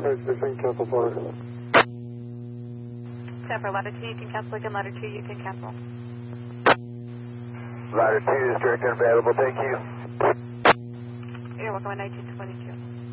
between cancel for. For ladder 2, you can cancel. Again, ladder 2, you can cancel. Ladder 2 is direct and available, thank you. You're welcome on 1922.